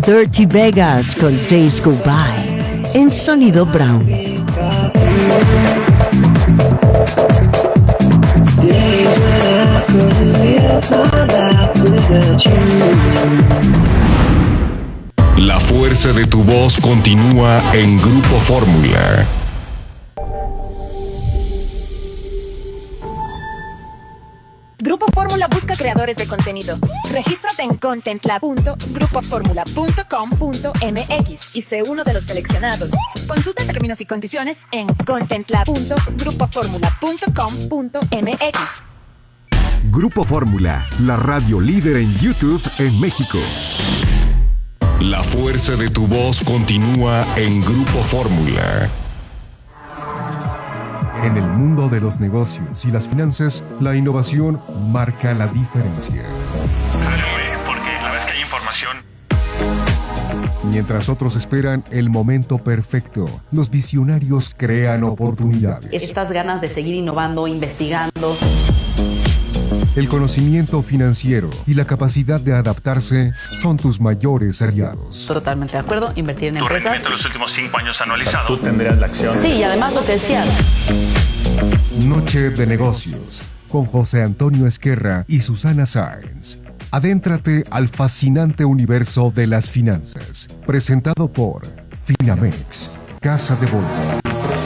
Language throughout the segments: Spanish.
Dirty Vegas con Days Go By en Sonido Brown. La fuerza de tu voz continúa en Grupo Fórmula. Grupo Fórmula busca creadores de contenido. Regístrate en contentlab.grupoformula.com.mx y sé uno de los seleccionados. Consulta términos y condiciones en contentlab.grupoformula.com.mx. Grupo Fórmula, la radio líder en YouTube en México. La fuerza de tu voz continúa en Grupo Fórmula. En el mundo de los negocios y las finanzas, la innovación marca la diferencia. Porque la vez que hay información. Mientras otros esperan el momento perfecto, los visionarios crean oportunidades. Estas ganas de seguir innovando, investigando. El conocimiento financiero y la capacidad de adaptarse son tus mayores aliados. Totalmente de acuerdo, invertir en Tu empresas. rendimiento en los últimos 5 años anualizado. Tú tendrías la acción. Sí, y además lo que decías. Noche de negocios con José Antonio Esquerra y Susana Sáenz. Adéntrate al fascinante universo de las finanzas. Presentado por Finamex, Casa de Bolsa.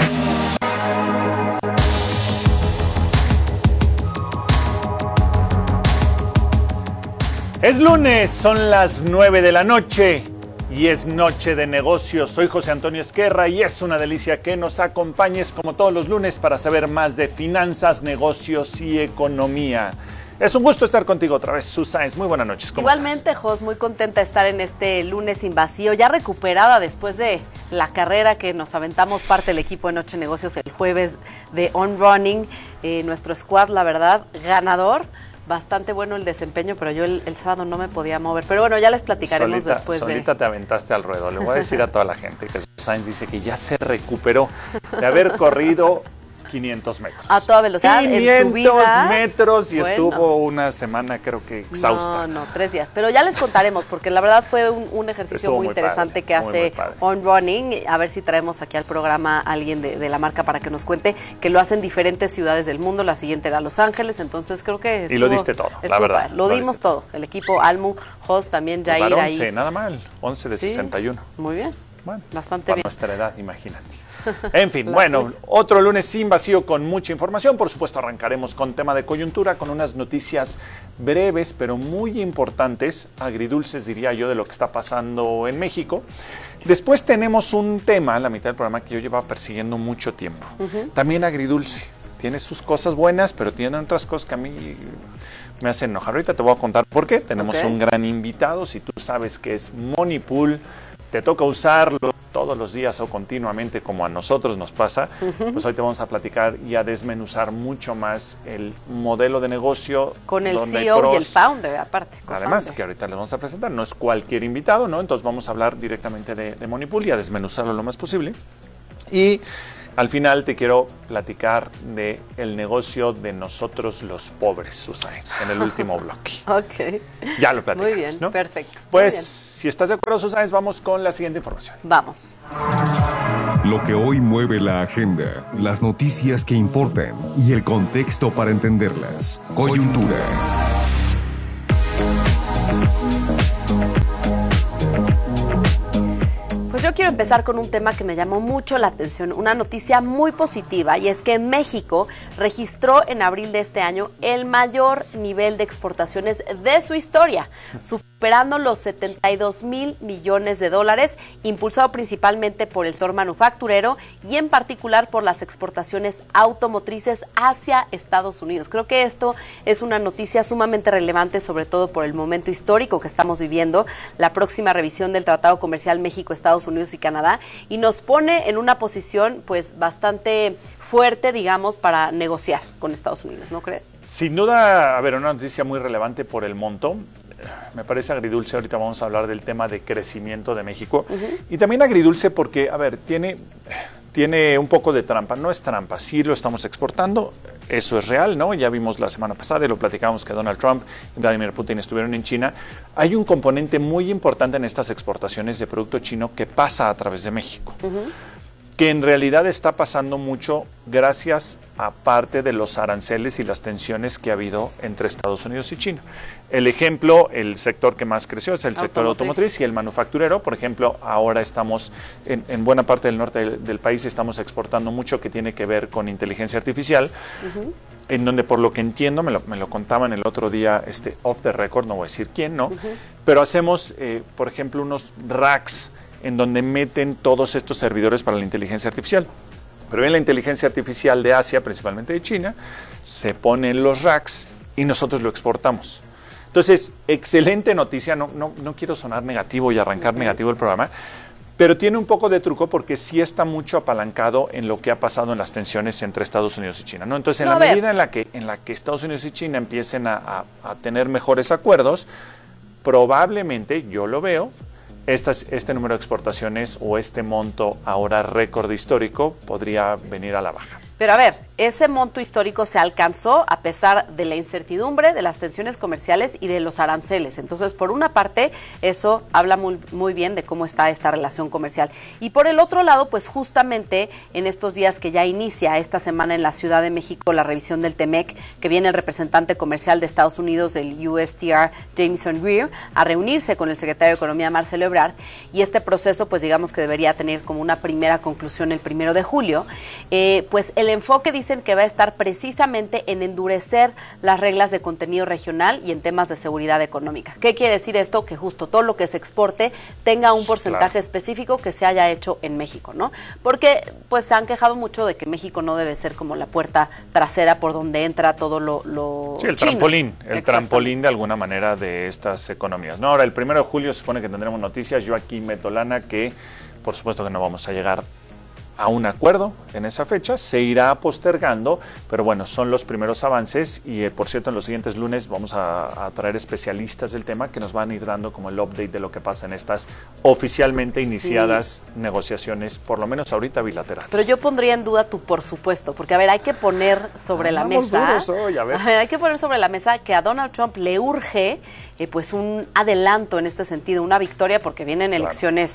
Es lunes, son las 9 de la noche y es noche de negocios. Soy José Antonio Esquerra y es una delicia que nos acompañes como todos los lunes para saber más de finanzas, negocios y economía. Es un gusto estar contigo otra vez, Susana. Muy buenas noches. ¿Cómo Igualmente, estás? Jos, muy contenta de estar en este lunes sin vacío, ya recuperada después de la carrera que nos aventamos parte del equipo de Noche Negocios el jueves de On Running. Nuestro squad, la verdad, ganador. Bastante bueno el desempeño, pero yo el sábado no me podía mover. Pero bueno, ya les platicaremos después de... Solita te aventaste al ruedo. Le voy a decir a toda la gente que Sainz dice que ya se recuperó de haber corrido 500 metros. A toda velocidad, 500 en subida, metros y bueno, estuvo una semana creo que exhausta. No, 3 días. Pero ya les contaremos, porque la verdad fue un ejercicio Estuvo muy interesante padre, que muy hace padre. On Running. A ver si traemos aquí al programa a alguien de la marca para que nos cuente que lo hacen diferentes ciudades del mundo. La siguiente era Los Ángeles, entonces creo que Y lo diste todo, la verdad. Lo dimos todo. El equipo Almu, Jos, también Jair Para ahí. 11, nada mal. 11 de Sí, 61. Muy bien. Bueno, Bastante para bien. nuestra edad, imagínate. En fin, La bueno, tuya. otro lunes sin vacío con mucha información. Por supuesto, arrancaremos con tema de coyuntura, con unas noticias breves, pero muy importantes, agridulces diría yo, de lo que está pasando en México. Después tenemos un tema, la mitad del programa, que yo llevaba persiguiendo mucho tiempo. También agridulce. Tiene sus cosas buenas, pero tiene otras cosas que a mí me hacen enojar. Ahorita te voy a contar por qué. Tenemos un gran invitado. Si tú sabes que es Money Pool, te toca usarlo todos los días o continuamente como a nosotros nos pasa, pues hoy te vamos a platicar y a desmenuzar mucho más el modelo de negocio. Con el donde CEO y el founder, aparte. Además, que ahorita les vamos a presentar, no es cualquier invitado, ¿no? Entonces vamos a hablar directamente de Money Pool y a desmenuzarlo lo más posible. Y al final te quiero platicar de el negocio de nosotros los pobres, Susana, en el último bloque. Ok. Ya lo platicamos, Muy bien, ¿no? perfecto. Pues, Muy bien. si estás de acuerdo, Susana, vamos con la siguiente información. Vamos. Lo que hoy mueve la agenda, las noticias que importan y el contexto para entenderlas. Coyuntura. Pues yo quiero empezar con un tema que me llamó mucho la atención, una noticia muy positiva, y es que México registró en abril de este año el mayor nivel de exportaciones de su historia, superando los 72 mil millones de dólares, impulsado principalmente por el sector manufacturero y en particular por las exportaciones automotrices hacia Estados Unidos. Creo que esto es una noticia sumamente relevante, sobre todo por el momento histórico que estamos viviendo, la próxima revisión del Tratado Comercial México-Estados Unidos y Canadá, y nos pone en una posición pues bastante fuerte, digamos, para negociar con Estados Unidos, ¿no crees? Sin duda, a ver, una noticia muy relevante por el monto. Me parece agridulce, ahorita vamos a hablar del tema de crecimiento de México. Y también agridulce porque, a ver, tiene tiene un poco de trampa. No es trampa, sí lo estamos exportando, eso es real, ¿no? Ya vimos la semana pasada y lo platicábamos que Donald Trump y Vladimir Putin estuvieron en China. Hay un componente muy importante en estas exportaciones de producto chino que pasa a través de México. Que en realidad está pasando mucho gracias a parte de los aranceles y las tensiones que ha habido entre Estados Unidos y China. El ejemplo, el sector que más creció es el sector automotriz y el manufacturero. Por ejemplo, ahora estamos en buena parte del norte del país, estamos exportando mucho que tiene que ver con inteligencia artificial, en donde por lo que entiendo, me lo contaban el otro día, off the record, no voy a decir quién, ¿no? Pero hacemos, por ejemplo, unos racks en donde meten todos estos servidores para la inteligencia artificial. Pero en la inteligencia artificial de Asia, principalmente de China, se ponen los racks y nosotros lo exportamos. Entonces, excelente noticia, no quiero sonar negativo y arrancar negativo el programa, pero tiene un poco de truco porque sí está mucho apalancado en lo que ha pasado en las tensiones entre Estados Unidos y China, ¿no? Entonces, en la medida en la que Estados Unidos y China empiecen a tener mejores acuerdos, probablemente, yo lo veo, este número de exportaciones o este monto ahora récord histórico podría venir a la baja. Pero a ver, ese monto histórico se alcanzó a pesar de la incertidumbre, de las tensiones comerciales y de los aranceles. Entonces, por una parte, eso habla muy bien de cómo está esta relación comercial. Y por el otro lado, pues justamente en estos días que ya inicia esta semana en la Ciudad de México la revisión del TEMEC, que viene el representante comercial de Estados Unidos del USTR, Jameson Greer, a reunirse con el secretario de Economía, Marcelo Ebrard, y este proceso, pues digamos que debería tener como una primera conclusión el 1 de julio, pues el enfoque dicen que va a estar precisamente en endurecer las reglas de contenido regional y en temas de seguridad económica. ¿Qué quiere decir esto? Que justo todo lo que se exporte tenga un porcentaje específico que se haya hecho en México, ¿no? Porque pues se han quejado mucho de que México no debe ser como la puerta trasera por donde entra todo lo sí, el chino. trampolín de alguna manera de estas economías, ¿no? Ahora, el 1 de julio se supone que tendremos noticias. Yo aquí meto lana que por supuesto que no vamos a llegar a un acuerdo en esa fecha, se irá postergando, pero bueno, son los primeros avances y por cierto en los siguientes lunes vamos a traer especialistas del tema que nos van a ir dando como el update de lo que pasa en estas oficialmente iniciadas negociaciones, por lo menos ahorita bilaterales. Pero yo pondría en duda tu por supuesto, porque a ver, hay que poner sobre la mesa, hay que poner sobre la mesa que a Donald Trump le urge pues un adelanto en este sentido, una victoria, porque vienen elecciones,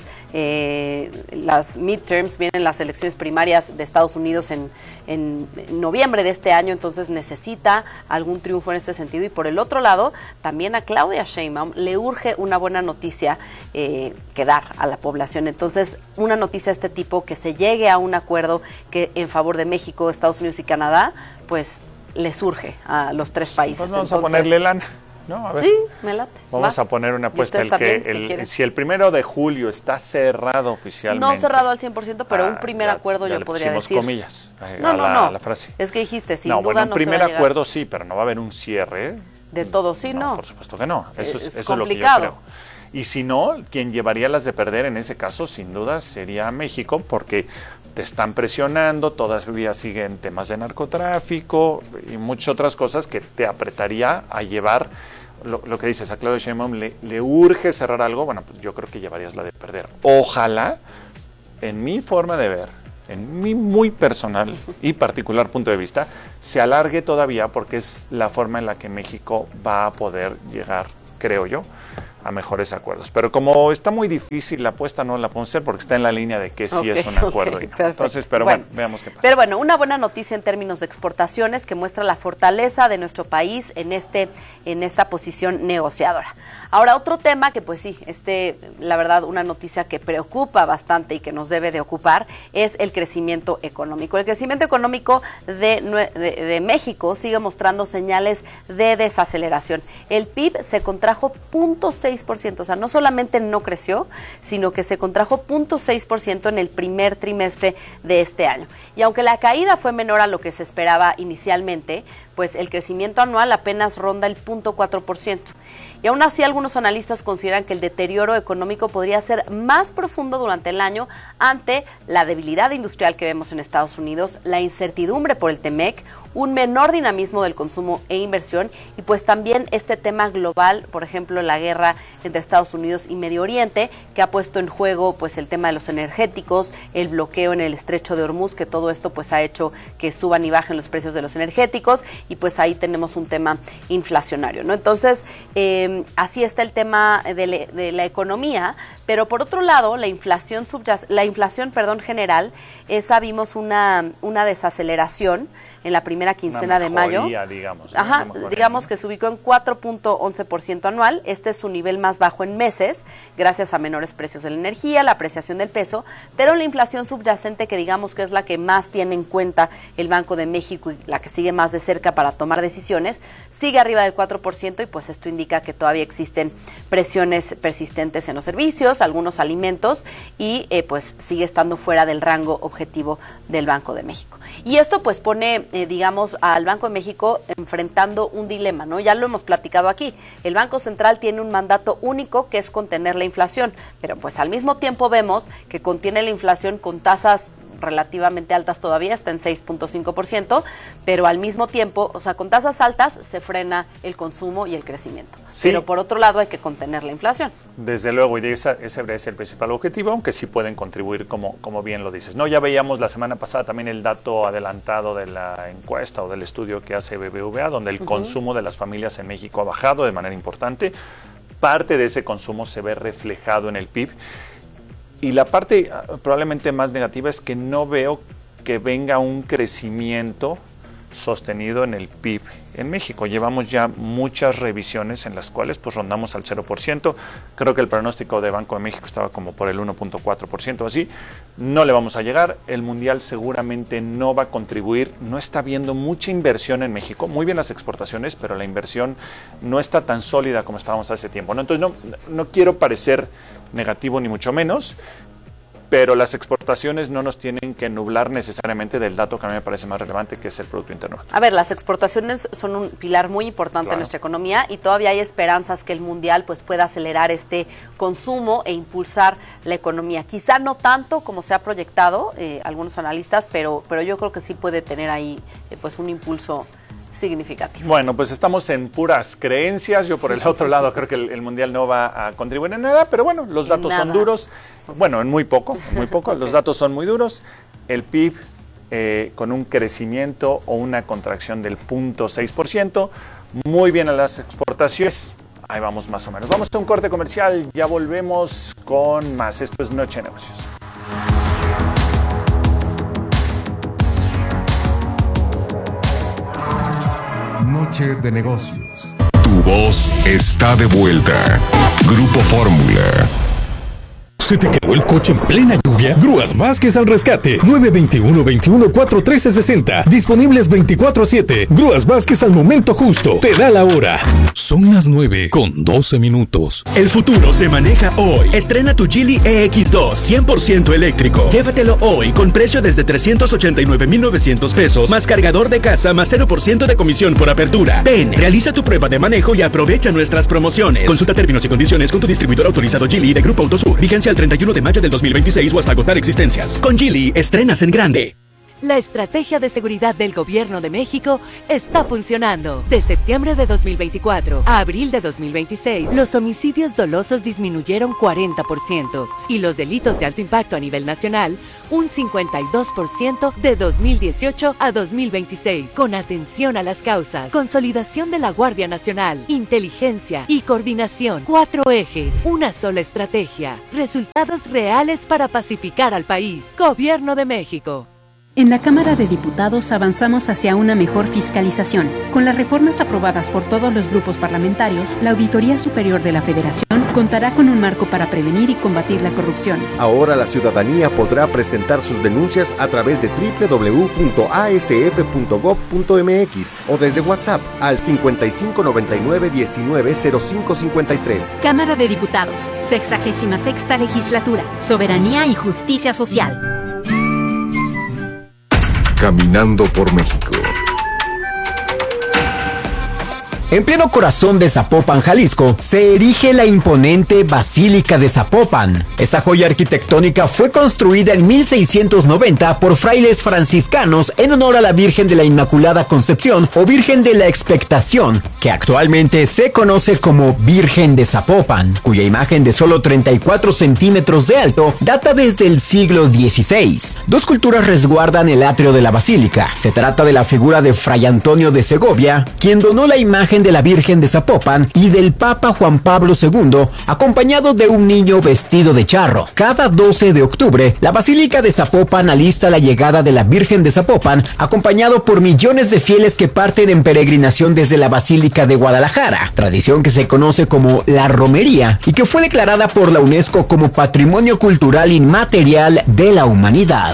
las midterms, vienen las elecciones primarias de Estados Unidos en noviembre de este año, entonces necesita algún triunfo en este sentido. Y por el otro lado, también a Claudia Sheinbaum le urge una buena noticia que dar a la población. Entonces, una noticia de este tipo, que se llegue a un acuerdo que en favor de México, Estados Unidos y Canadá, pues les urge a los tres países. Pues vamos a ponerle lana. No, a ver. Sí, me late. Vamos a poner una apuesta. Si el 1 de julio está cerrado oficialmente. No cerrado al 100%, pero un primer acuerdo yo podría decir. Comillas no. A la frase. Es que dijiste, sin duda bueno, un no primer se va a acuerdo sí, pero no va a haber un cierre. De todo, sí, no. Por supuesto que no. Eso es lo que yo creo. Y si no, quien llevaría las de perder en ese caso, sin duda, sería México, porque te están presionando, todavía siguen temas de narcotráfico y muchas otras cosas que te apretaría a llevar. Lo que dices, a Claudia Sheinbaum le urge cerrar algo, bueno, pues yo creo que llevarías la de perder. Ojalá, en mi forma de ver, en mi muy personal y particular punto de vista, se alargue todavía, porque es la forma en la que México va a poder llegar, creo yo, a mejores acuerdos. Pero como está muy difícil, la apuesta no la podemos hacer porque está en la línea de que sí es un acuerdo. Y no. Entonces, pero bueno, veamos qué pasa. Pero bueno, una buena noticia en términos de exportaciones que muestra la fortaleza de nuestro país en esta posición negociadora. Ahora, otro tema que pues sí, la verdad, una noticia que preocupa bastante y que nos debe de ocupar es el crecimiento económico. El crecimiento económico de México sigue mostrando señales de desaceleración. El PIB se contrajo 0.6%, o sea, no solamente no creció, sino que se contrajo 0.6% en el primer trimestre de este año. Y aunque la caída fue menor a lo que se esperaba inicialmente, pues el crecimiento anual apenas ronda el 0.4%. Y aún así, algunos analistas consideran que el deterioro económico podría ser más profundo durante el año ante la debilidad industrial que vemos en Estados Unidos, la incertidumbre por el TEMEC, un menor dinamismo del consumo e inversión y pues también este tema global, por ejemplo, la guerra entre Estados Unidos y Medio Oriente, que ha puesto en juego pues el tema de los energéticos, el bloqueo en el estrecho de Hormuz, que todo esto pues ha hecho que suban y bajen los precios de los energéticos y pues ahí tenemos un tema inflacionario, ¿no? Entonces, así está el tema de la economía, pero por otro lado, la inflación general, esa vimos una desaceleración en la primera quincena de mayo. Digamos, digamos que se ubicó en 4.11% anual. Este es su nivel más bajo en meses, gracias a menores precios de la energía, la apreciación del peso, pero la inflación subyacente, que digamos que es la que más tiene en cuenta el Banco de México y la que sigue más de cerca para tomar decisiones, sigue arriba del 4% y pues esto indica que todavía existen presiones persistentes en los servicios, algunos alimentos y pues sigue estando fuera del rango objetivo del Banco de México. Y esto pues pone digamos, al Banco de México enfrentando un dilema, ¿no? Ya lo hemos platicado aquí. El Banco Central tiene un mandato único que es contener la inflación, pero pues al mismo tiempo vemos que contiene la inflación con tasas relativamente altas todavía, está en 6.5%, pero al mismo tiempo, o sea, con tasas altas se frena el consumo y el crecimiento. Sí. Pero por otro lado hay que contener la inflación. Desde luego, y ese es el principal objetivo, aunque sí pueden contribuir, como bien lo dices, ¿no? Ya veíamos la semana pasada también el dato adelantado de la encuesta o del estudio que hace BBVA, donde el consumo de las familias en México ha bajado de manera importante. Parte de ese consumo se ve reflejado en el PIB. Y la parte probablemente más negativa es que no veo que venga un crecimiento sostenido en el PIB en México. Llevamos ya muchas revisiones en las cuales pues rondamos al 0%. Creo que el pronóstico de Banco de México estaba como por el 1.4% así. No le vamos a llegar. El Mundial seguramente no va a contribuir. No está habiendo mucha inversión en México. Muy bien las exportaciones, pero la inversión no está tan sólida como estábamos hace tiempo, ¿no? Entonces no quiero parecer negativo ni mucho menos, pero las exportaciones no nos tienen que nublar necesariamente del dato que a mí me parece más relevante, que es el Producto Interno Bruto. A ver, las exportaciones son un pilar muy importante en nuestra economía y todavía hay esperanzas que el Mundial pues pueda acelerar este consumo e impulsar la economía. Quizá no tanto como se ha proyectado algunos analistas, pero yo creo que sí puede tener ahí pues un impulso significativo. Bueno, pues estamos en puras creencias. Yo por el otro lado creo que el Mundial no va a contribuir en nada, pero bueno, los datos son duros. Bueno, en muy poco. Okay. Los datos son muy duros. El PIB con un crecimiento o una contracción del 0.6%. Muy bien a las exportaciones. Ahí vamos más o menos. Vamos a un corte comercial. Ya volvemos con más. Esto es Noche de Negocios. Noche de Negocios. Tu voz está de vuelta. Grupo Fórmula. ¿Se te quedó el coche en plena lluvia? Grúas Vázquez al rescate. 921-21-41360. Disponibles 24/7. Grúas Vázquez al momento justo. Te da la hora. Son las 9:12. El futuro se maneja hoy. Estrena tu Geely EX2 100% eléctrico. Llévatelo hoy con precio desde 389,900 pesos, más cargador de casa, más 0% de comisión por apertura. Ven, realiza tu prueba de manejo y aprovecha nuestras promociones. Consulta términos y condiciones con tu distribuidor autorizado Geely de Grupo Autosur. Vigencia al 31 de mayo del 2026 o hasta agotar existencias. Con Geely, estrenas en grande. La estrategia de seguridad del Gobierno de México está funcionando. De septiembre de 2024 a abril de 2026, los homicidios dolosos disminuyeron 40% y los delitos de alto impacto a nivel nacional un 52% de 2018 a 2026. Con atención a las causas, consolidación de la Guardia Nacional, inteligencia y coordinación. 4 ejes, una sola estrategia. Resultados reales para pacificar al país. Gobierno de México. En la Cámara de Diputados avanzamos hacia una mejor fiscalización. Con las reformas aprobadas por todos los grupos parlamentarios, la Auditoría Superior de la Federación contará con un marco para prevenir y combatir la corrupción. Ahora la ciudadanía podrá presentar sus denuncias a través de www.asf.gov.mx o desde WhatsApp al 5599-190553. Cámara de Diputados, 66ª Legislatura, Soberanía y Justicia Social. Caminando por México. En pleno corazón de Zapopan, Jalisco, se erige la imponente Basílica de Zapopan. Esta joya arquitectónica fue construida en 1690 por frailes franciscanos en honor a la Virgen de la Inmaculada Concepción o Virgen de la Expectación, que actualmente se conoce como Virgen de Zapopan, cuya imagen de solo 34 centímetros de alto data desde el siglo XVI. Dos culturas resguardan el atrio de la basílica. Se trata de la figura de Fray Antonio de Segovia, quien donó la imagen de la Virgen de Zapopan, y del Papa Juan Pablo II, acompañado de un niño vestido de charro. Cada 12 de octubre, la Basílica de Zapopan alista la llegada de la Virgen de Zapopan, acompañado por millones de fieles que parten en peregrinación desde la Basílica de Guadalajara, tradición que se conoce como la romería y que fue declarada por la UNESCO como Patrimonio Cultural Inmaterial de la Humanidad.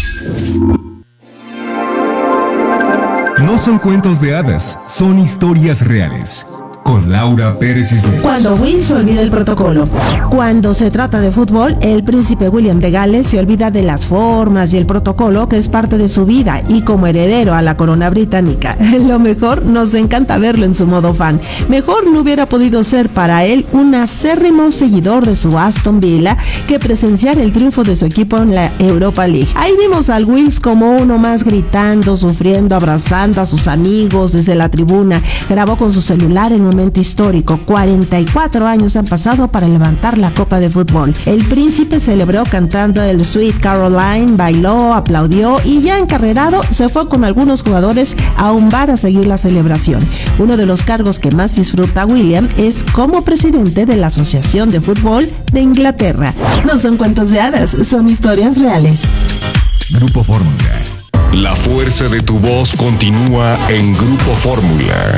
No son cuentos de hadas, son historias reales. Con Laura Pérez Cisneros. Cuando Will se olvida el protocolo. Cuando se trata de fútbol, el príncipe William de Gales se olvida de las formas y el protocolo que es parte de su vida, y como heredero a la corona británica, lo mejor, nos encanta verlo en su modo fan. Mejor no hubiera podido ser para él un acérrimo seguidor de su Aston Villa que presenciar el triunfo de su equipo en la Europa League. Ahí vimos al Wills como uno más, gritando, sufriendo, abrazando a sus amigos desde la tribuna. Grabó con su celular en momento histórico. 44 años han pasado para levantar la copa de fútbol. El príncipe celebró cantando el Sweet Caroline, bailó, aplaudió y ya encarrerado se fue con algunos jugadores a un bar a seguir la celebración. Uno de los cargos que más disfruta William es como presidente de la Asociación de Fútbol de Inglaterra. No son cuentos de hadas, son historias reales. Grupo Fórmula. La fuerza de tu voz continúa en Grupo Fórmula.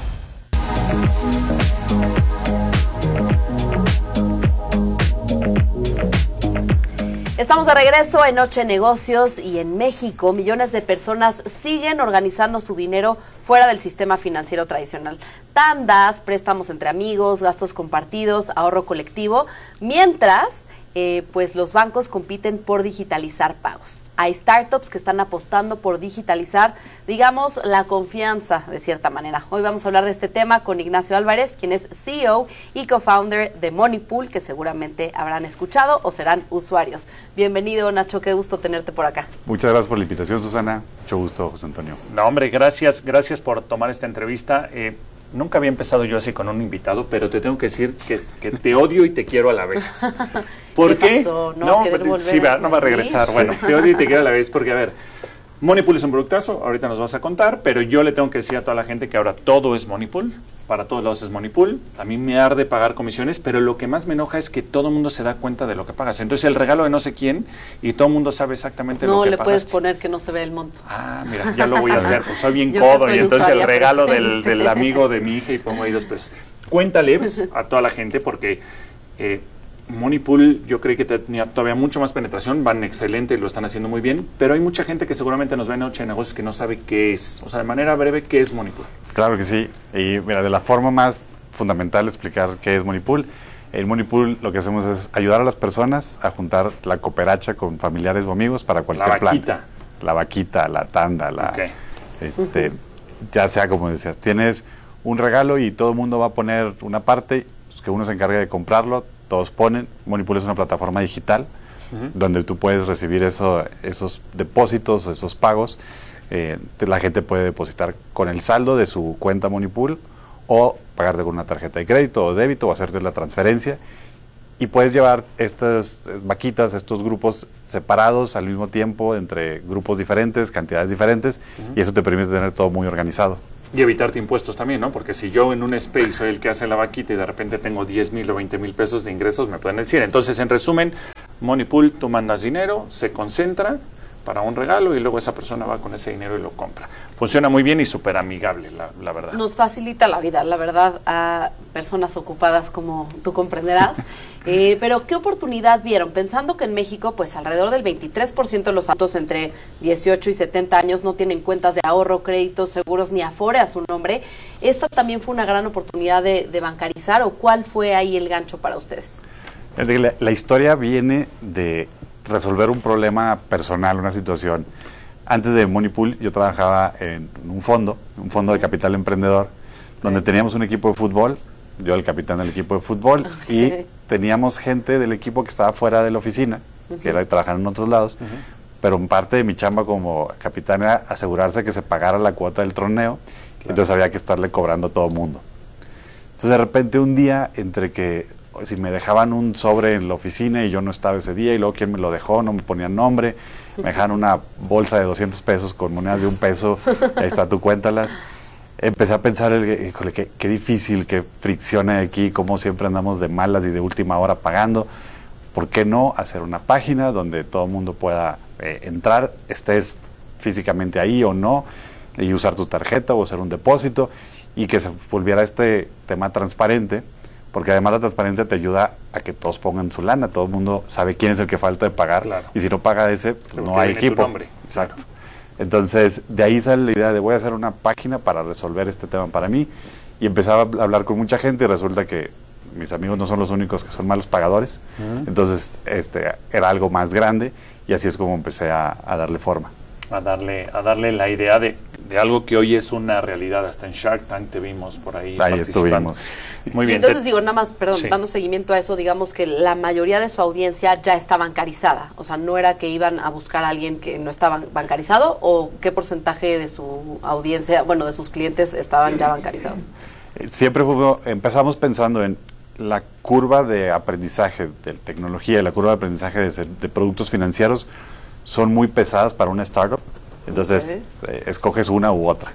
Estamos de regreso en Noche Negocios, y en México millones de personas siguen organizando su dinero fuera del sistema financiero tradicional. Tandas, préstamos entre amigos, gastos compartidos, ahorro colectivo, mientras pues los bancos compiten por digitalizar pagos. Hay startups que están apostando por digitalizar, digamos, la confianza de cierta manera. Hoy vamos a hablar de este tema con Ignacio Álvarez, quien es CEO y co-founder de Moneypool, que seguramente habrán escuchado o serán usuarios. Bienvenido, Nacho, qué gusto tenerte por acá. Muchas gracias por la invitación, Susana. Mucho gusto, José Antonio. No, hombre, gracias por tomar esta entrevista. Nunca había empezado yo así con un invitado, pero te tengo que decir que te odio y te quiero a la vez. ¿Por qué? Pasó? No va a regresar. Bueno, te odio y te quiero a la vez porque, a ver, Moneypool es un productazo, ahorita nos vas a contar, pero yo le tengo que decir a toda la gente que ahora todo es Moneypool, para todos lados es Moneypool. A mí me arde pagar comisiones, pero lo que más me enoja es que todo el mundo se da cuenta de lo que pagas. Entonces el regalo de no sé quién y todo el mundo sabe exactamente lo que pagaste. No le puedes poner que no se ve el monto. Ah, mira, ya lo voy a hacer, pues soy bien codo, y entonces el regalo del amigo de mi hija y pongo ahí 2 pesos. Cuéntale a toda la gente porque Moneypool yo creí que tenía todavía mucho más penetración, van excelente, lo están haciendo muy bien, pero hay mucha gente que seguramente nos ve en Noche de Negocios que no sabe qué es. O sea, de manera breve, ¿qué es Moneypool? Claro que sí, y mira, de la forma más fundamental de explicar qué es Moneypool, en Moneypool lo que hacemos es ayudar a las personas a juntar la cooperacha con familiares o amigos para cualquier plan. La vaquita, la tanda, ya sea como decías, tienes un regalo y todo el mundo va a poner una parte, pues, que uno se encargue de comprarlo, todos ponen. Moneypool es una plataforma digital donde tú puedes recibir esos depósitos, esos pagos. La gente puede depositar con el saldo de su cuenta Moneypool o pagarte con una tarjeta de crédito o débito o hacerte la transferencia. Y puedes llevar estas vaquitas, estos grupos separados al mismo tiempo entre grupos diferentes, cantidades diferentes, y eso te permite tener todo muy organizado. Y evitarte impuestos también, ¿no? Porque si yo en un space soy el que hace la vaquita y de repente tengo 10,000 o 20,000 pesos de ingresos, me pueden decir. Entonces, en resumen, Moneypool, tú mandas dinero, se concentra para un regalo y luego esa persona va con ese dinero y lo compra. Funciona muy bien y súper amigable, la verdad. Nos facilita la vida, la verdad, a personas ocupadas como tú comprenderás. Pero ¿qué oportunidad vieron? Pensando que en México, pues alrededor del 23% de los adultos entre 18 y 70 años no tienen cuentas de ahorro, créditos, seguros ni Afore a su nombre. ¿Esta también fue una gran oportunidad de bancarizar o cuál fue ahí el gancho para ustedes? La historia viene de resolver un problema personal, una situación. Antes de Moneypool yo trabajaba en un fondo de capital emprendedor, donde teníamos un equipo de fútbol, yo el capitán del equipo de fútbol, y teníamos gente del equipo que estaba fuera de la oficina, que era de trabajar en otros lados, pero en parte de mi chamba como capitán era asegurarse que se pagara la cuota del torneo, entonces había que estarle cobrando a todo el mundo. Entonces de repente un día, entre que si me dejaban un sobre en la oficina y yo no estaba ese día, y luego quién me lo dejó, no me ponían nombre, me dejaban una bolsa de 200 pesos con monedas de $1, ahí está, tú cuéntalas. Empecé a pensar, híjole, qué difícil, qué fricción hay aquí, cómo siempre andamos de malas y de última hora pagando. ¿Por qué no hacer una página donde todo el mundo pueda entrar, estés físicamente ahí o no, y usar tu tarjeta o hacer un depósito, y que se volviera este tema transparente? Porque además la transparencia te ayuda a que todos pongan su lana, todo el mundo sabe quién es el que falta de pagar, y si no paga ese, pues no hay equipo. Exacto. Claro. Entonces, de ahí sale la idea de voy a hacer una página para resolver este tema para mí, y empezaba a hablar con mucha gente, y resulta que mis amigos no son los únicos que son malos pagadores, entonces era algo más grande, y así es como empecé a darle forma. A darle la idea de algo que hoy es una realidad. Hasta en Shark Tank te vimos por ahí. Ahí estuvimos. Muy bien. Entonces digo, nada más, perdón, dando seguimiento a eso, digamos que la mayoría de su audiencia ya está bancarizada. O sea, no era que iban a buscar a alguien que no estaba bancarizado, o qué porcentaje de su audiencia, bueno, de sus clientes estaban ya bancarizados. Siempre empezamos pensando en la curva de aprendizaje de tecnología y la curva de aprendizaje de productos financieros son muy pesadas para una startup, entonces escoges una u otra.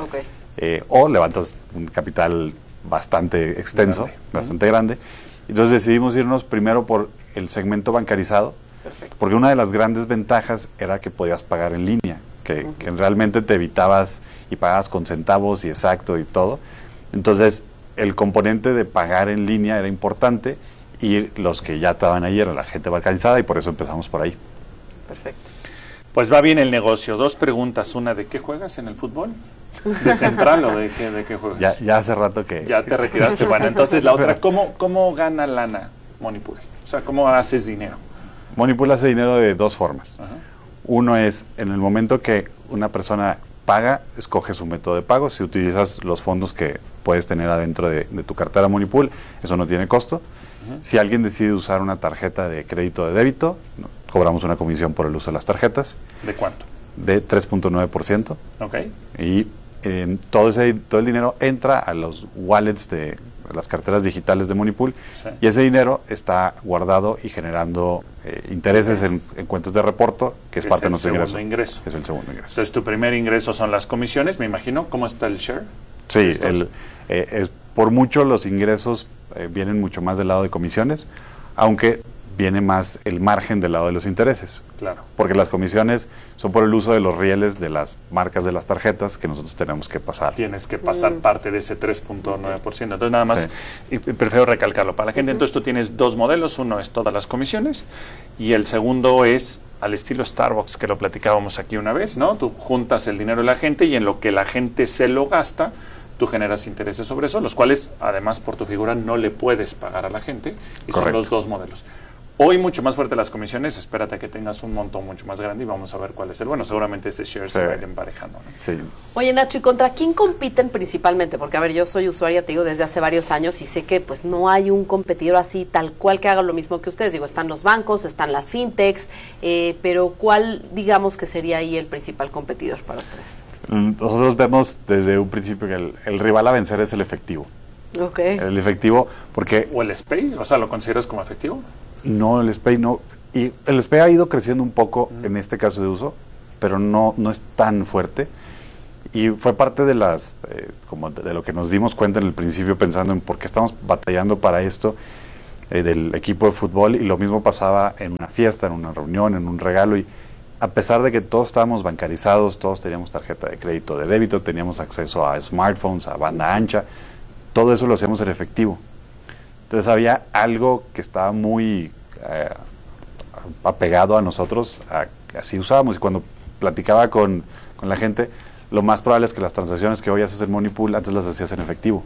O levantas un capital bastante extenso, bastante grande. Entonces decidimos irnos primero por el segmento bancarizado, porque una de las grandes ventajas era que podías pagar en línea, que realmente te evitabas y pagabas con centavos y exacto y todo. Entonces el componente de pagar en línea era importante, y los que ya estaban ahí era la gente bancarizada, y por eso empezamos por ahí. Perfecto. Pues va bien el negocio. Dos preguntas. Una, ¿de qué juegas en el fútbol? ¿De central o de qué juegas? Ya hace rato que... Ya te retiraste. Bueno, entonces la otra, ¿cómo gana lana Moneypool? O sea, ¿cómo haces dinero? Moneypool hace dinero de dos formas. Uno es, en el momento que una persona paga, escoge su método de pago. Si utilizas los fondos que puedes tener adentro de tu cartera Moneypool, eso no tiene costo. Si alguien decide usar una tarjeta de crédito o de débito, cobramos una comisión por el uso de las tarjetas. ¿De cuánto? De 3.9%. Ok. Y todo el dinero entra a los wallets de las carteras digitales de Moneypool, y ese dinero está guardado y generando intereses en cuentas de reporto, que es parte de nuestro ingreso. Es el segundo ingreso. Entonces, tu primer ingreso son las comisiones, me imagino. ¿Cómo está el share? Sí, por mucho los ingresos vienen mucho más del lado de comisiones, aunque viene más el margen del lado de los intereses. Claro. Porque las comisiones son por el uso de los rieles de las marcas de las tarjetas que nosotros tenemos que pasar. Tienes que pasar parte de ese 3.9%. Entonces, nada más, y prefiero recalcarlo para la gente. Entonces, tú tienes dos modelos. Uno es todas las comisiones, y el segundo es al estilo Starbucks, que lo platicábamos aquí una vez, ¿no? Tú juntas el dinero de la gente, y en lo que la gente se lo gasta, tú generas intereses sobre eso, los cuales, además, por tu figura, no le puedes pagar a la gente. Y son los dos modelos. Hoy mucho más fuerte las comisiones, espérate a que tengas un montón mucho más grande y vamos a ver cuál es el bueno. Seguramente ese share se va a ir emparejando, ¿no? Sí. Oye, Nacho, ¿y contra quién compiten principalmente? Porque, a ver, yo soy usuaria, te digo, desde hace varios años, y sé que pues no hay un competidor así tal cual que haga lo mismo que ustedes. Digo, están los bancos, están las fintechs, pero ¿cuál, digamos, que sería ahí el principal competidor para ustedes? Nosotros vemos desde un principio que el rival a vencer es el efectivo. El efectivo, porque... ¿O el SPAY? O sea, ¿lo consideras como efectivo? No, el SPAY no. Y el SPAY ha ido creciendo un poco en este caso de uso, pero no es tan fuerte. Y fue parte de las como de lo que nos dimos cuenta en el principio, pensando en por qué estamos batallando para esto del equipo de fútbol, y lo mismo pasaba en una fiesta, en una reunión, en un regalo. Y a pesar de que todos estábamos bancarizados, todos teníamos tarjeta de crédito, de débito, teníamos acceso a smartphones, a banda ancha, todo eso lo hacíamos en efectivo. Entonces había algo que estaba muy apegado a nosotros, así usábamos. Y cuando platicaba con la gente, lo más probable es que las transacciones que hoy haces en Moneypool antes las hacías en efectivo.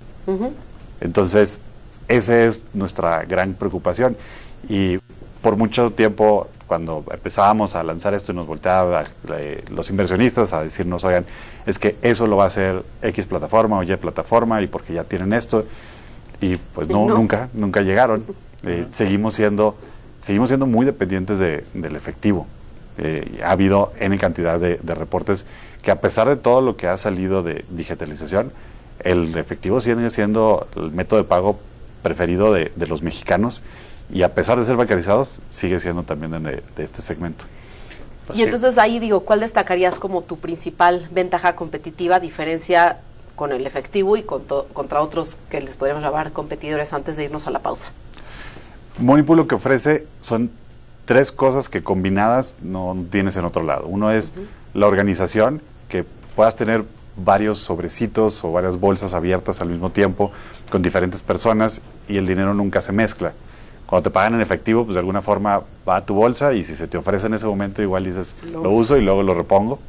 Entonces, esa es nuestra gran preocupación. Y por mucho tiempo, cuando empezábamos a lanzar esto y nos volteaban los inversionistas a decirnos, oigan, es que eso lo va a hacer X plataforma o Y plataforma y porque ya tienen esto. Y pues nunca llegaron. Seguimos siendo muy dependientes del efectivo. Ha habido N cantidad de reportes que, a pesar de todo lo que ha salido de digitalización, el efectivo sigue siendo el método de pago preferido de los mexicanos, y a pesar de ser bancarizados, sigue siendo también de este segmento. Pues y entonces ahí digo, ¿cuál destacarías como tu principal ventaja competitiva, diferencia con el efectivo y contra otros que les podríamos llamar competidores, antes de irnos a la pausa? Monipool lo que ofrece son 3 cosas que combinadas no tienes en otro lado. Uno es la organización, que puedas tener varios sobrecitos o varias bolsas abiertas al mismo tiempo con diferentes personas y el dinero nunca se mezcla. Cuando te pagan en efectivo, pues de alguna forma va a tu bolsa, y si se te ofrece en ese momento, igual dices, lo uso y luego lo repongo.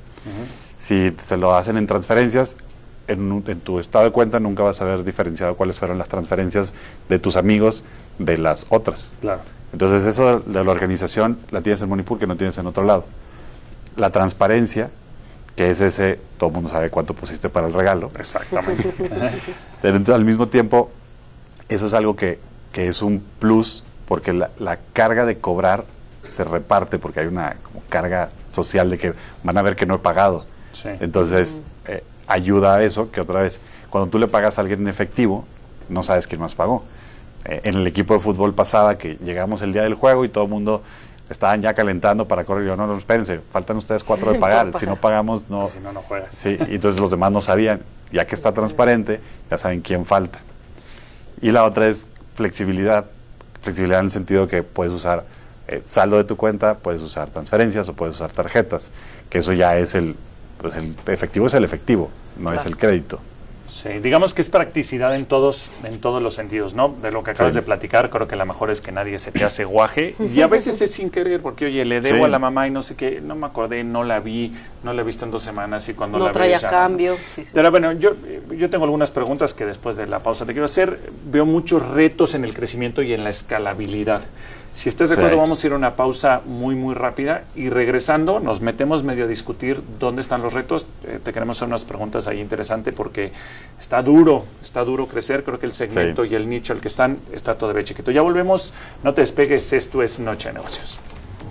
Si se lo hacen en transferencias, en tu estado de cuenta nunca vas a ver diferenciado cuáles fueron las transferencias de tus amigos de las otras. Claro. Entonces eso de la organización la tienes en Monipool, que no tienes en otro lado. La transparencia, que es ese, todo el mundo sabe cuánto pusiste para el regalo. Exactamente. Entonces, al mismo tiempo, eso es algo que es un plus, porque la carga de cobrar se reparte, porque hay una como carga social de que van a ver que no he pagado. Sí. Entonces, ayuda a eso, que otra vez, cuando tú le pagas a alguien en efectivo, no sabes quién más pagó. En el equipo de fútbol pasaba que llegamos el día del juego y todo el mundo estaban ya calentando para correr. Yo, no, espérense, faltan ustedes 4 de pagar. Si no pagamos, no. Si no juegas. Sí, y entonces los demás no sabían. Ya que está transparente, ya saben quién falta. Y la otra es flexibilidad. Flexibilidad en el sentido que puedes usar saldo de tu cuenta, puedes usar transferencias o puedes usar tarjetas. Que eso ya es el efectivo, es el efectivo, no es el crédito. Sí, digamos que es practicidad en todos los sentidos, ¿no? De lo que acabas de platicar, creo que la mejor es que nadie se te hace guaje, y a veces es sin querer, porque oye, le debo a la mamá y no sé qué, no me acordé, no la vi, no la he visto en 2 semanas, y cuando la traía ves ya cambio. Sí. Pero bueno, yo tengo algunas preguntas que después de la pausa te quiero hacer. Veo muchos retos en el crecimiento y en la escalabilidad. Si estás de acuerdo, vamos a ir a una pausa muy, muy rápida, y regresando nos metemos medio a discutir dónde están los retos. Te queremos hacer unas preguntas ahí interesantes, porque está duro crecer. Creo que el segmento y el nicho al que está todavía chiquito. Ya volvemos, no te despegues, esto es Noche de Negocios.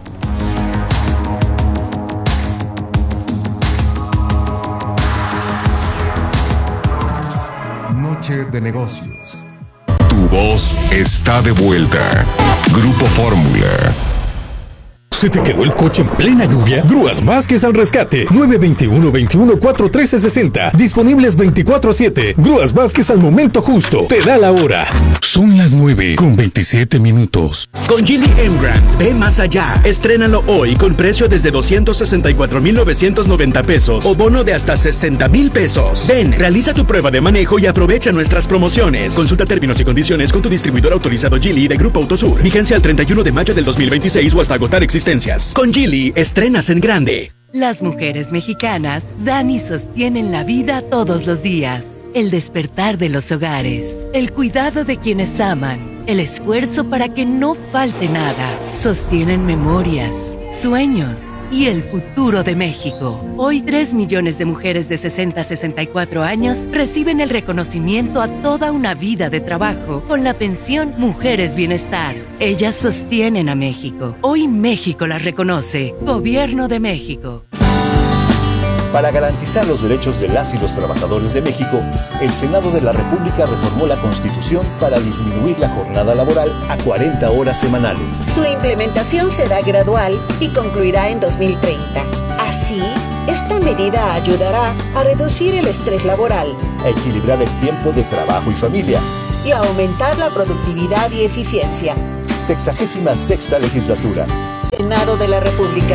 Noche de Negocios. Tu voz está de vuelta. Grupo Fórmula. ¿Se te quedó el coche en plena lluvia? Grúas Vázquez al rescate. 921-21-41360. Disponibles 24/7. Grúas Vázquez al momento justo. Te da la hora. Son las 9:27. Con Geely Emgrand, ve más allá. Estrénalo hoy con precio desde 264,990 pesos o bono de hasta 60,000 pesos. Ven, realiza tu prueba de manejo y aprovecha nuestras promociones. Consulta términos y condiciones con tu distribuidor autorizado Geely de Grupo Autosur. Vigencia al 31 de mayo del 2026 o hasta agotar existencias. Con Geely, estrenas en grande. Las mujeres mexicanas dan y sostienen la vida todos los días. El despertar de los hogares, el cuidado de quienes aman, el esfuerzo para que no falte nada. Sostienen memorias, sueños y el futuro de México. Hoy 3 millones de mujeres de 60 a 64 años reciben el reconocimiento a toda una vida de trabajo con la pensión Mujeres Bienestar. Ellas sostienen a México. Hoy México las reconoce. Gobierno de México. Para garantizar los derechos de las y los trabajadores de México, el Senado de la República reformó la Constitución para disminuir la jornada laboral a 40 horas semanales. Su implementación será gradual y concluirá en 2030. Así, esta medida ayudará a reducir el estrés laboral, a equilibrar el tiempo de trabajo y familia y a aumentar la productividad y eficiencia. 66ª legislatura. Senado de la República.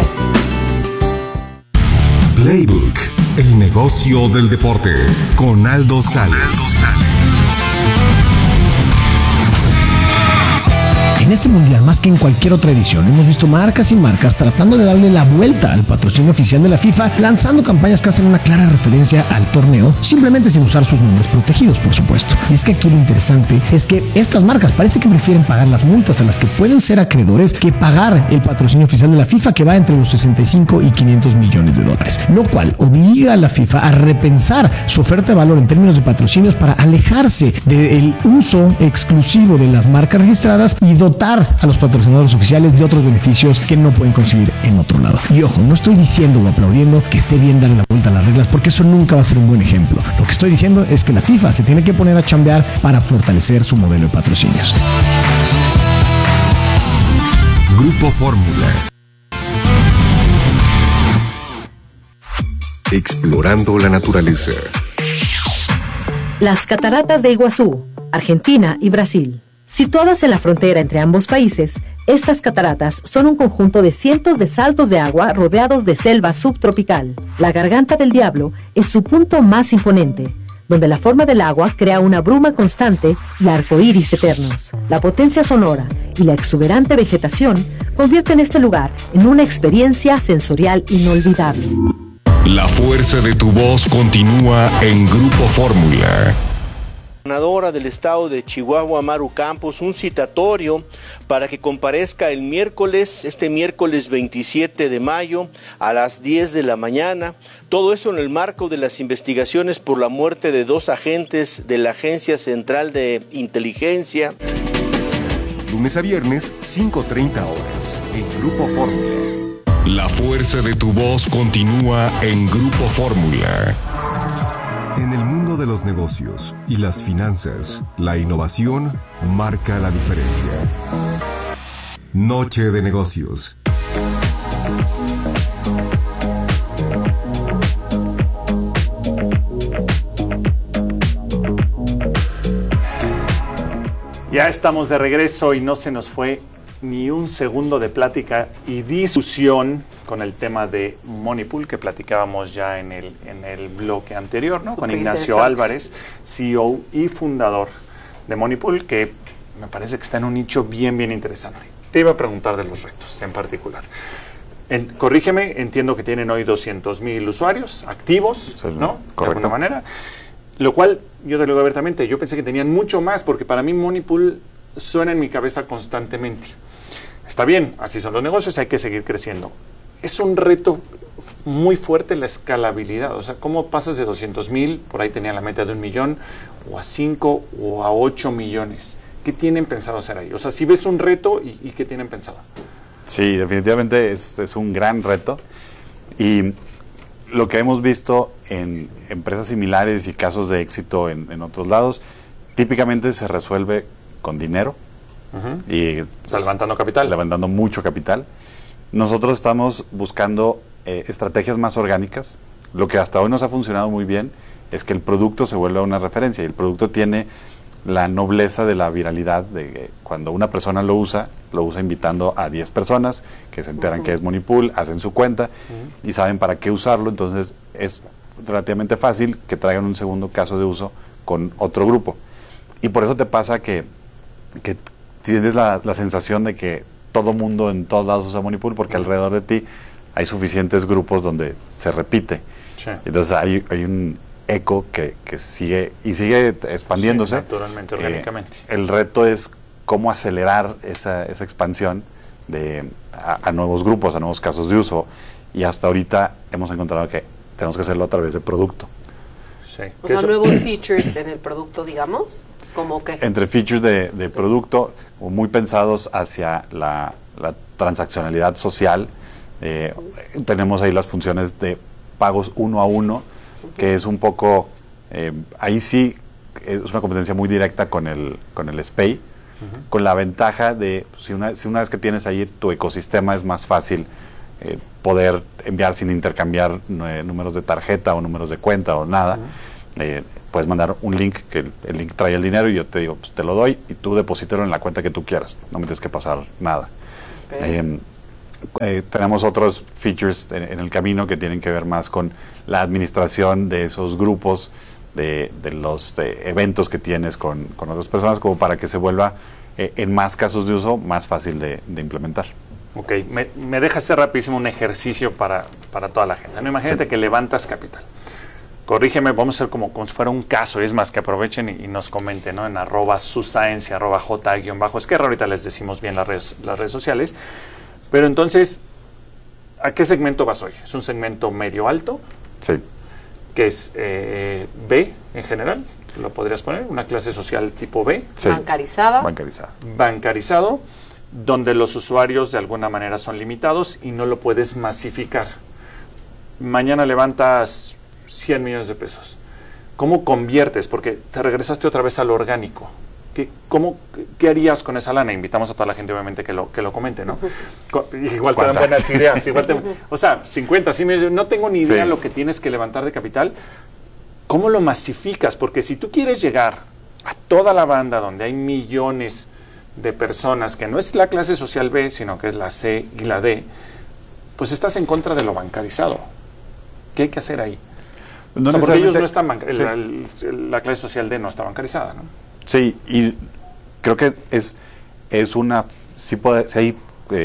Playbook, el negocio del deporte, con Aldo Sales. En este mundial, más que en cualquier otra edición, hemos visto marcas y marcas tratando de darle la vuelta al patrocinio oficial de la FIFA, lanzando campañas que hacen una clara referencia al torneo, simplemente sin usar sus nombres protegidos, por supuesto. Y es que aquí lo interesante es que estas marcas parece que prefieren pagar las multas a las que pueden ser acreedores que pagar el patrocinio oficial de la FIFA, que va entre los 65 y 500 millones de dólares, lo cual obliga a la FIFA a repensar su oferta de valor en términos de patrocinios para alejarse del uso exclusivo de las marcas registradas y dotar a los patrocinadores oficiales de otros beneficios que no pueden conseguir en otro lado. Y ojo, no estoy diciendo o aplaudiendo que esté bien darle la vuelta a las reglas, porque eso nunca va a ser un buen ejemplo. Lo que estoy diciendo es que la FIFA se tiene que poner a chambear para fortalecer su modelo de patrocinios. Grupo Fórmula. Explorando la naturaleza. Las cataratas de Iguazú, Argentina y Brasil. Situadas en la frontera entre ambos países, estas cataratas son un conjunto de cientos de saltos de agua rodeados de selva subtropical. La Garganta del Diablo es su punto más imponente, donde la forma del agua crea una bruma constante y arcoíris eternos. La potencia sonora y la exuberante vegetación convierten este lugar en una experiencia sensorial inolvidable. La fuerza de tu voz continúa en Grupo Fórmula. Gobernadora del estado de Chihuahua, Maru Campos, un citatorio para que comparezca el miércoles, este miércoles 27 de mayo a las 10 de la mañana. Todo esto en el marco de las investigaciones por la muerte de 2 agentes de la Agencia Central de Inteligencia. Lunes a viernes, 5:30 horas, en Grupo Fórmula. La fuerza de tu voz continúa en Grupo Fórmula. En el mundo de los negocios y las finanzas, la innovación marca la diferencia. Noche de negocios. Ya estamos de regreso y no se nos fue ni un segundo de plática y discusión con el tema de Moneypool que platicábamos ya en el bloque anterior, ¿no? Con Ignacio Álvarez, CEO y fundador de Moneypool, que me parece que está en un nicho bien interesante. Te iba a preguntar de los retos en particular. Corrígeme, entiendo que tienen hoy 200,000 usuarios activos, ¿no? Correcto. De alguna manera. Lo cual, yo te lo digo abiertamente, yo pensé que tenían mucho más, porque para mí Moneypool suena en mi cabeza constantemente. Está bien, así son los negocios, hay que seguir creciendo. Es un reto muy fuerte la escalabilidad. O sea, ¿cómo pasas de 200,000, por ahí tenían la meta de 1 millón, o a 5 o a 8 millones? ¿Qué tienen pensado hacer ahí? O sea, si ves un reto, ¿y qué tienen pensado? Sí, definitivamente es un gran reto. Y lo que hemos visto en empresas similares y casos de éxito en otros lados, típicamente se resuelve con dinero. Y levantando capital. Levantando mucho capital. Nosotros estamos buscando estrategias más orgánicas. Lo que hasta hoy nos ha funcionado muy bien es que el producto se vuelva una referencia. Y el producto tiene la nobleza de la viralidad, de que cuando una persona lo usa invitando a 10 personas que se enteran que es Moneypool, hacen su cuenta y saben para qué usarlo. Entonces es relativamente fácil que traigan un segundo caso de uso con otro grupo. Y por eso te pasa que tienes la sensación de que todo mundo en todos lados usa Moneypool, porque alrededor de ti hay suficientes grupos donde se repite. Sí. Entonces hay un eco que sigue expandiéndose. Sí, naturalmente, orgánicamente. El reto es cómo acelerar esa expansión a nuevos grupos, a nuevos casos de uso. Y hasta ahorita hemos encontrado que tenemos que hacerlo a través de producto. Sí. O sea, nuevos features en el producto, digamos. ¿Cómo qué? Entre features de producto muy pensados hacia la transaccionalidad social. Tenemos ahí las funciones de pagos 1 a 1, que es un poco, ahí sí es una competencia muy directa con el SPAY, con la ventaja de, si una vez que tienes ahí tu ecosistema, es más fácil poder enviar sin intercambiar números de tarjeta o números de cuenta o nada. Puedes mandar un link, que el link trae el dinero y yo te digo, pues te lo doy y tú deposítalo en la cuenta que tú quieras, no me tienes que pasar nada. Okay. Tenemos otros features en el camino que tienen que ver más con la administración de esos grupos, de los eventos que tienes con otras personas, como para que se vuelva en más casos de uso, más fácil de implementar. Ok, me deja hacer rapidísimo un ejercicio para toda la gente, ¿no? Imagínate que levantas capital. Corrígeme, vamos a hacer como si fuera un caso, es más, que aprovechen y nos comenten, ¿no? En @suscience, @j_esquerra, ahorita les decimos bien las redes sociales. Pero entonces, ¿a qué segmento vas hoy? ¿Es un segmento medio alto? Sí. Que es B en general, lo podrías poner, una clase social tipo B. Sí. Bancarizada. Bancarizado, donde los usuarios de alguna manera son limitados y no lo puedes masificar. Mañana levantas 100 millones de pesos. ¿Cómo conviertes? Porque te regresaste otra vez a lo orgánico. ¿Qué harías con esa lana? Invitamos a toda la gente, obviamente, que lo comente, ¿no? Igual te dan buenas ideas. O sea, 50, 100 millones, no tengo ni idea lo que tienes que levantar de capital. ¿Cómo lo masificas? Porque si tú quieres llegar a toda la banda donde hay millones de personas, que no es la clase social B, sino que es la C y la D, pues estás en contra de lo bancarizado. ¿Qué hay que hacer ahí? No, porque ellos no están la clase social D no está bancarizada, ¿no? Sí, y creo que es una, sí hay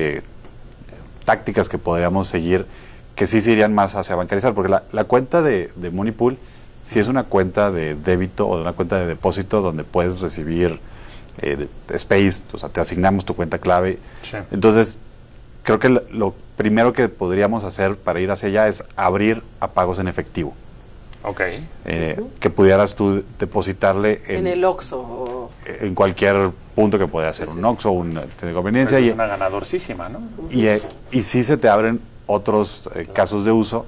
tácticas que podríamos seguir que sí se irían más hacia bancarizar, porque la cuenta de Moneypool sí es una cuenta de débito o de una cuenta de depósito donde puedes recibir space, o sea, te asignamos tu cuenta clave. Sí. Entonces, creo que lo primero que podríamos hacer para ir hacia allá es abrir a pagos en efectivo. Ok. Que pudieras tú depositarle en el OXXO. En cualquier punto que pueda ser, un OXXO, una de conveniencia. Es una ganadorcísima, ¿no? Y sí se te abren otros casos de uso,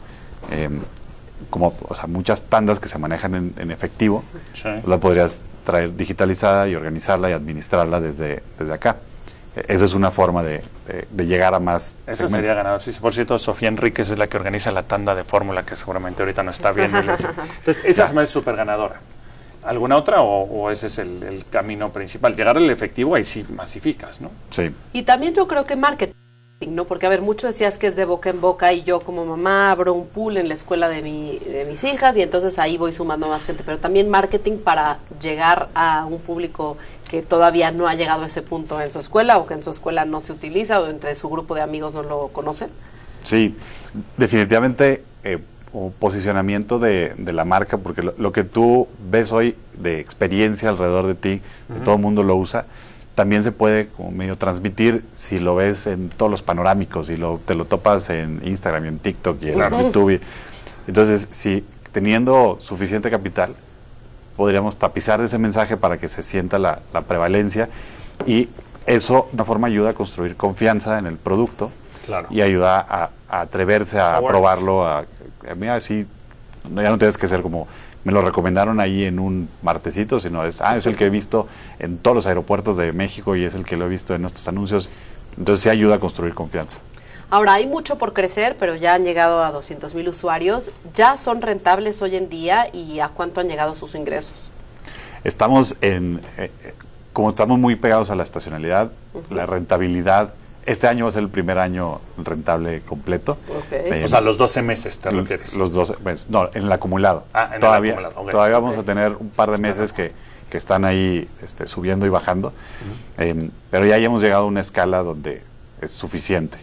como muchas tandas que se manejan en efectivo. Sí. La podrías traer digitalizada y organizarla y administrarla desde acá. Esa es una forma de llegar a más Eso segmentos. Sería ganador. Sí, por cierto, Sofía Enríquez es la que organiza la tanda de fórmula, que seguramente ahorita no está viendo. Entonces, esa es súper ganadora. ¿Alguna otra o ese es el camino principal? Llegar al efectivo, ahí sí masificas, ¿no? Sí. Y también yo creo que marketing, ¿no? Porque, a ver, mucho decías que es de boca en boca y yo como mamá abro un pool en la escuela de mis hijas y entonces ahí voy sumando más gente, pero también marketing para llegar a un público que todavía no ha llegado a ese punto en su escuela o que en su escuela no se utiliza o entre su grupo de amigos no lo conocen. Sí, definitivamente posicionamiento de la marca, porque lo que tú ves hoy de experiencia alrededor de ti, que todo el mundo lo usa, también se puede como medio transmitir si lo ves en todos los panorámicos y te lo topas en Instagram y en TikTok y en YouTube. Entonces, si teniendo suficiente capital, podríamos tapizar ese mensaje para que se sienta la prevalencia, y eso de una forma ayuda a construir confianza en el producto. Claro. Y ayuda a atreverse a probarlo, mira, sí, ya no tienes que ser como me lo recomendaron ahí en un martesito, sino es el que he visto en todos los aeropuertos de México y es el que lo he visto en nuestros anuncios. Entonces sí ayuda a construir confianza. Ahora, hay mucho por crecer, pero ya han llegado a 200,000 usuarios. ¿Ya son rentables hoy en día y a cuánto han llegado sus ingresos? Estamos como estamos muy pegados a la estacionalidad, la rentabilidad. Este año va a ser el primer año rentable completo. Okay. O sea, los 12 meses, ¿te refieres? Los 12 meses, no, en el acumulado. Todavía vamos a tener un par de meses que están ahí subiendo y bajando. Pero ya hemos llegado a una escala donde es suficiente.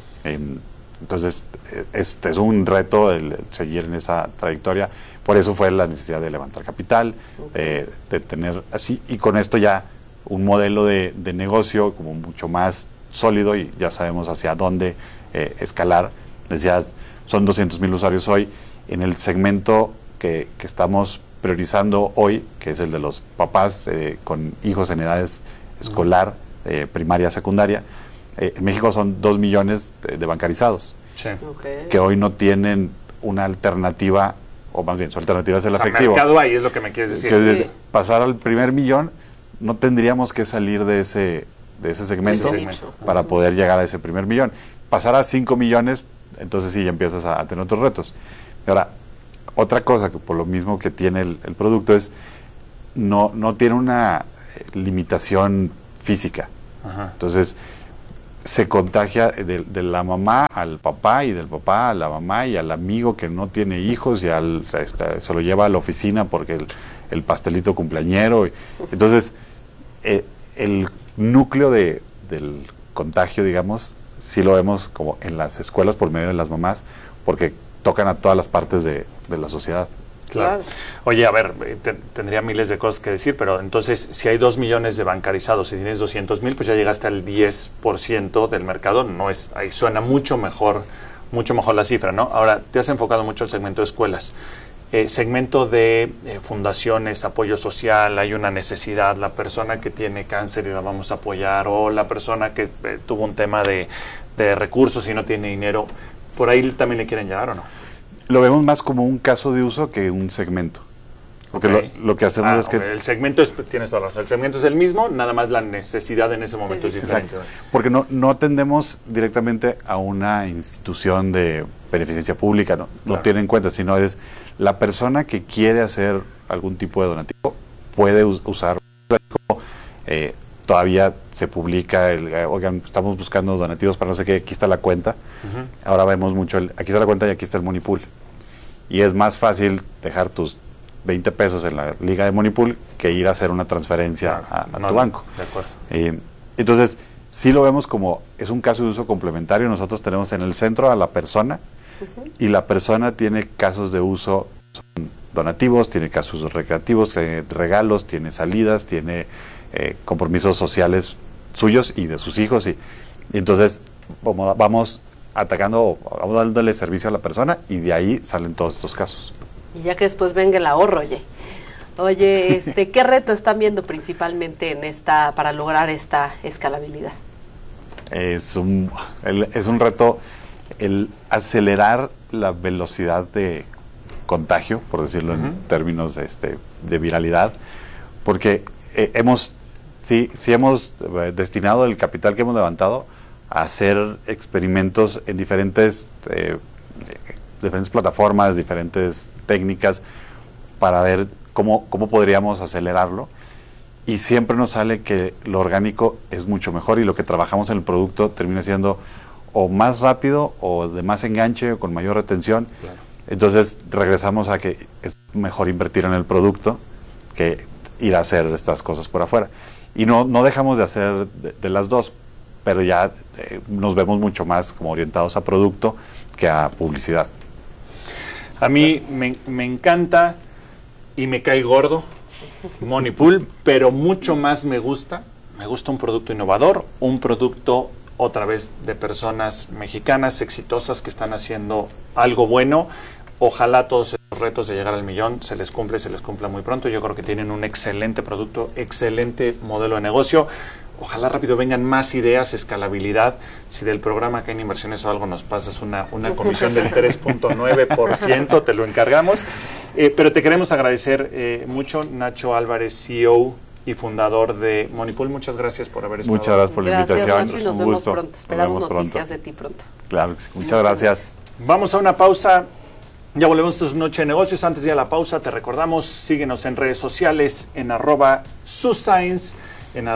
Entonces, es un reto el seguir en esa trayectoria. Por eso fue la necesidad de levantar capital, de tener así, y con esto ya un modelo de negocio como mucho más sólido y ya sabemos hacia dónde escalar. Decías, son 200,000 usuarios hoy. En el segmento que estamos priorizando hoy, que es el de los papás con hijos en edades escolar, primaria, secundaria, en México son 2 millones de bancarizados, que hoy no tienen una alternativa, o más bien su alternativa es el efectivo. Mercado ahí es lo que me quieres decir. Que pasar al primer millón, no tendríamos que salir de ese segmento para poder llegar a ese primer millón. Pasar a 5 millones, entonces sí ya empiezas a tener otros retos. Ahora, otra cosa que por lo mismo que tiene el producto es no tiene una limitación física. Ajá. Entonces se contagia de la mamá al papá y del papá a la mamá y al amigo que no tiene hijos y se lo lleva a la oficina porque el pastelito cumpleañero. Entonces el núcleo del contagio, digamos, sí lo vemos como en las escuelas por medio de las mamás, porque tocan a todas las partes de la sociedad. Claro. Oye, a ver, tendría miles de cosas que decir, pero entonces, si hay 2 millones de bancarizados y tienes 200,000, pues ya llegaste al 10% del mercado. No es, ahí suena mucho mejor la cifra, ¿no? Ahora, te has enfocado mucho el segmento de escuelas. Segmento de fundaciones, apoyo social, hay una necesidad, la persona que tiene cáncer y la vamos a apoyar, o la persona que tuvo un tema de recursos y no tiene dinero, ¿por ahí también le quieren llegar o no? Lo vemos más como un caso de uso que un segmento. Porque lo que hacemos es que... El segmento tienes toda la razón, el segmento es el mismo, nada más la necesidad en ese momento es diferente. Exacto. Porque no atendemos directamente a una institución de beneficencia pública, no tiene en cuenta, sino es la persona que quiere hacer algún tipo de donativo, puede usar. Todavía se publica, oigan, estamos buscando donativos para no sé qué, aquí está la cuenta. Ahora vemos mucho, aquí está la cuenta y aquí está el Money Pool. Y es más fácil dejar tus 20 pesos en la liga de Money Pool que ir a hacer una transferencia a tu banco. De acuerdo. Entonces, sí lo vemos como, es un caso de uso complementario. Nosotros tenemos en el centro a la persona y la persona tiene casos de uso donativos, tiene casos recreativos, regalos, tiene salidas, tiene compromisos sociales suyos y de sus hijos. Y entonces vamos atacando, vamos dándole servicio a la persona y de ahí salen todos estos casos. Y ya que después venga el ahorro, Oye, ¿qué reto están viendo principalmente para lograr esta escalabilidad? Es un reto el acelerar la velocidad de contagio, por decirlo en términos de viralidad, porque hemos destinado el capital que hemos levantado a hacer experimentos en diferentes plataformas, diferentes técnicas, para ver cómo podríamos acelerarlo. Y siempre nos sale que lo orgánico es mucho mejor y lo que trabajamos en el producto termina siendo o más rápido o de más enganche o con mayor retención. Claro. Entonces regresamos a que es mejor invertir en el producto que ir a hacer estas cosas por afuera. Y no dejamos de hacer de las dos, pero ya nos vemos mucho más como orientados a producto que a publicidad. A mí me encanta y me cae gordo Money Pool, pero mucho más me gusta un producto innovador, un producto otra vez de personas mexicanas exitosas que están haciendo algo bueno. Ojalá todos esos retos de llegar al millón se les cumpla muy pronto. Yo creo que tienen un excelente producto, excelente modelo de negocio. Ojalá rápido vengan más ideas, escalabilidad. Si del programa acá en Inversiones o algo nos pasas una comisión del 3.9%, te lo encargamos. Pero te queremos agradecer mucho, Nacho Álvarez, CEO y fundador de Money Pool. Muchas gracias por haber estado. Muchas gracias por la invitación. Nacho, y nos vemos pronto. Esperamos noticias de ti pronto. Claro, muchas gracias. Vamos a una pausa. Ya volvemos. Esto es Noche de Negocios. Antes de ir a la pausa, te recordamos, síguenos en redes sociales en @suscience, en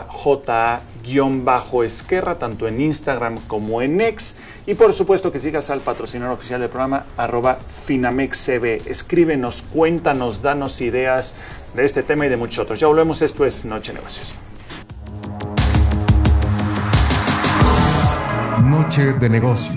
@ja_esquerra, tanto en Instagram como en X. Y por supuesto que sigas al patrocinador oficial del programa, @finamexcb. Escríbenos, cuéntanos, danos ideas de este tema y de muchos otros. Ya volvemos. Esto es Noche de Negocios. Noche de Negocios.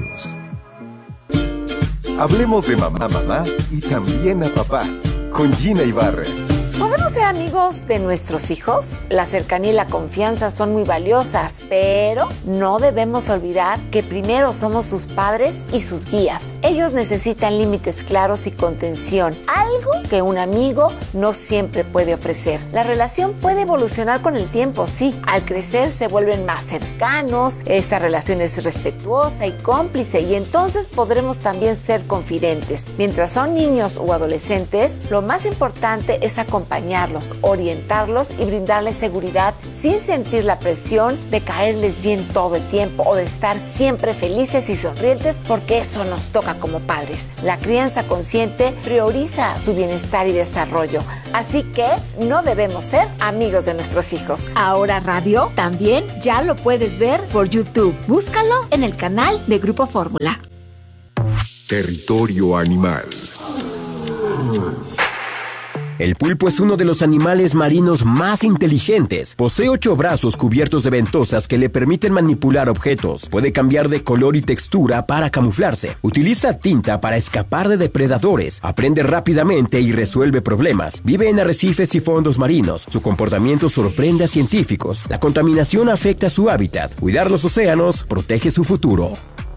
Hablemos de mamá y también a papá, con Gina Ibarra. ¿Podemos ser amigos de nuestros hijos? La cercanía y la confianza son muy valiosas, pero no debemos olvidar que primero somos sus padres y sus guías. Ellos necesitan límites claros y contención, algo que un amigo no siempre puede ofrecer. La relación puede evolucionar con el tiempo, sí. Al crecer se vuelven más cercanos, esa relación es respetuosa y cómplice, y entonces podremos también ser confidentes. Mientras son niños o adolescentes, lo más importante es acompañarlos, orientarlos y brindarles seguridad sin sentir la presión de caerles bien todo el tiempo o de estar siempre felices y sonrientes, porque eso nos toca como padres. La crianza consciente prioriza su bienestar y desarrollo, así que no debemos ser amigos de nuestros hijos. Ahora Radio también ya lo puedes ver por YouTube. Búscalo en el canal de Grupo Fórmula. Territorio Animal. El pulpo es uno de los animales marinos más inteligentes. Posee 8 brazos cubiertos de ventosas que le permiten manipular objetos. Puede cambiar de color y textura para camuflarse. Utiliza tinta para escapar de depredadores. Aprende rápidamente y resuelve problemas. Vive en arrecifes y fondos marinos. Su comportamiento sorprende a científicos. La contaminación afecta su hábitat. Cuidar los océanos protege su futuro.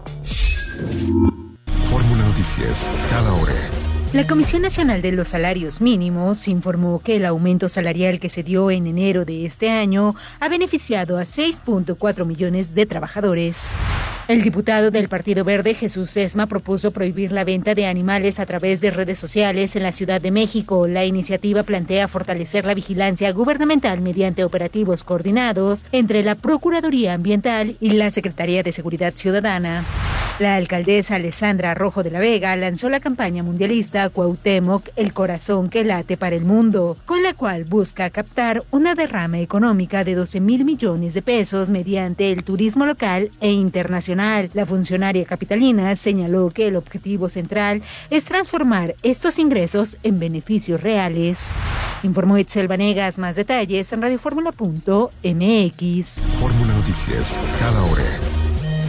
Fórmula Noticias, cada hora. La Comisión Nacional de los Salarios Mínimos informó que el aumento salarial que se dio en enero de este año ha beneficiado a 6.4 millones de trabajadores. El diputado del Partido Verde, Jesús Sesma, propuso prohibir la venta de animales a través de redes sociales en la Ciudad de México. La iniciativa plantea fortalecer la vigilancia gubernamental mediante operativos coordinados entre la Procuraduría Ambiental y la Secretaría de Seguridad Ciudadana. La alcaldesa Alessandra Rojo de la Vega lanzó la campaña mundialista Cuauhtémoc, el corazón que late para el mundo, con la cual busca captar una derrama económica de 12,000 millones de pesos mediante el turismo local e internacional. La funcionaria capitalina señaló que el objetivo central es transformar estos ingresos en beneficios reales. Informó Itzel Vanegas. Más detalles en radioformula.mx. Fórmula Noticias, cada hora.